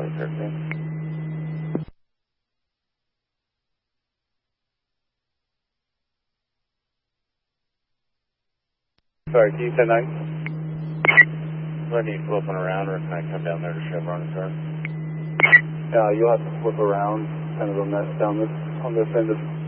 13. Sorry, can you say 9? Do I need flipping around or can I come down there to Chevron and turn? You'll have to flip around kind of on this end of